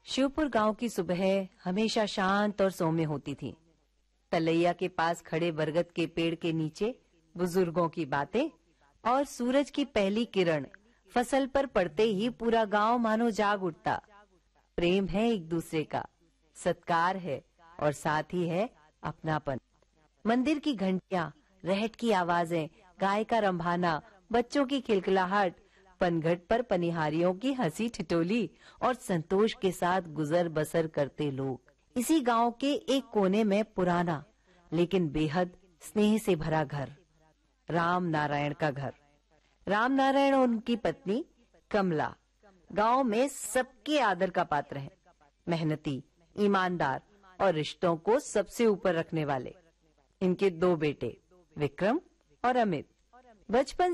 शिवपुर गांव की सुबह हमेशा शांत और सौम्य होती थी। तलैया के पास खड़े बरगद के पेड़ के नीचे बुजुर्गों की बातें और सूरज की पहली किरण फसल पर पड़ते ही पूरा गांव मानो जाग उठता। प्रेम है एक दूसरे का, सत्कार है और साथ ही है अपनापन। मंदिर की घंटियां, रहट की आवाजें, गाय का रंभाना, बच्चों की खिलखिलाहट, पनघट पर पनिहारियों की हंसी ठिठोली और संतोष के साथ गुजर बसर करते लोग। इसी गांव के एक कोने में पुराना लेकिन बेहद स्नेह से भरा घर, राम नारायण का घर। राम नारायण और उनकी पत्नी कमला गांव में सबके आदर का पात्र हैं। मेहनती, ईमानदार और रिश्तों को सबसे ऊपर रखने वाले। इनके दो बेटे विक्रम और अमित बचपन